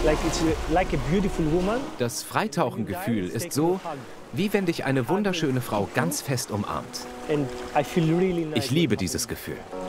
Das Freitauchengefühl ist so, wie wenn dich eine wunderschöne Frau ganz fest umarmt. Ich liebe dieses Gefühl.